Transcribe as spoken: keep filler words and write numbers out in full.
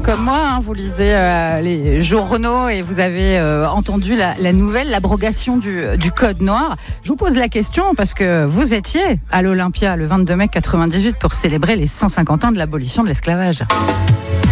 comme moi, hein, vous lisez euh, les journaux et vous avez euh, entendu la, la nouvelle, l'abrogation du, du Code noir. Je vous pose la question parce que vous étiez à l'Olympia le vingt-deux mai quatre-vingt-dix-huit pour célébrer les cent cinquante ans de l'abolition de l'esclavage.